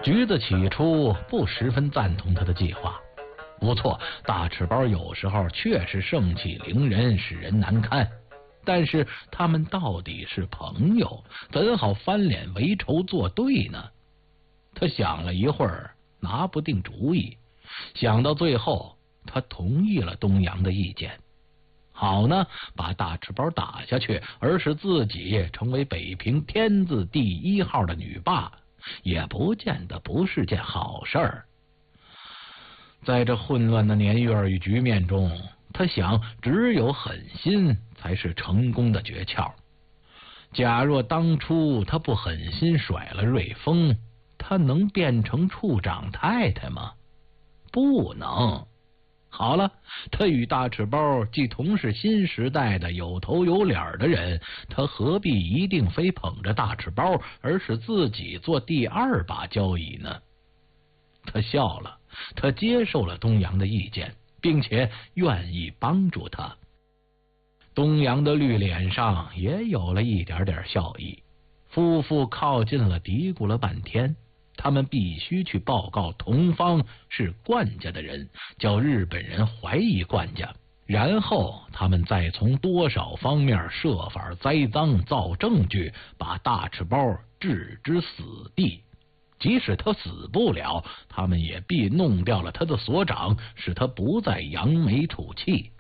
橘子起初不十分赞同他的计划。不错，大赤包有时候确实盛气凌人，使人难堪。但是他们到底是朋友，怎好翻脸为仇作对呢？他想了一会儿，拿不定主意。想到最后，他同意了东阳的意见。好呢，把大赤包打下去，而使自己成为北平天字第1号的女霸，也不见得不是件好事儿。在这混乱的年月与局面中，他想，只有狠心才是成功的诀窍。假若当初他不狠心甩了瑞丰，他能变成处长太太吗？不能。好了，他与大赤包既同是新时代的有头有脸的人，他何必一定非捧着大赤包，而是自己做第2把交椅呢？他笑了，他接受了东阳的意见，并且愿意帮助他。东阳的绿脸上也有了一点点笑意。夫妇靠近了，嘀咕了半天，他们必须去报告同方是冠家的人，叫日本人怀疑冠家，然后他们再从多少方面设法栽赃造证据，把大赤包置之死地。即使他死不了，他们也必弄掉了他的所长，使他不再扬眉吐气。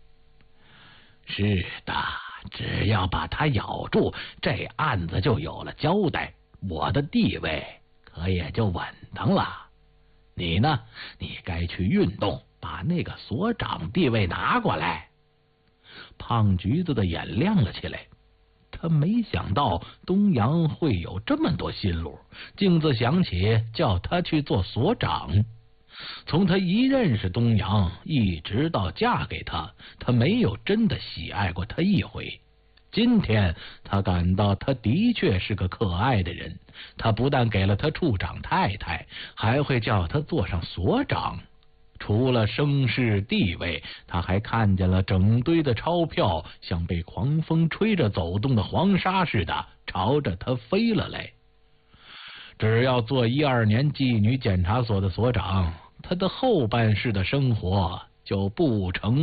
是的，只要把他咬住，这案子就有了交代，我的地位可也就稳当了。你呢？你该去运动，把那个所长地位拿过来。胖橘子的眼亮了起来，他没想到东阳会有这么多心路，径自想起叫他去做所长。从他一认识东阳一直到嫁给他，他没有真的喜爱过他一回。今天他感到他的确是个可爱的人，他不但给了他处长太太，还会叫他做上所长。除了声势地位，他还看见了整堆的钞票像被狂风吹着走动的黄沙似的朝着他飞了来。只要做12年妓女检查所的所长，他的后半世的生活就不成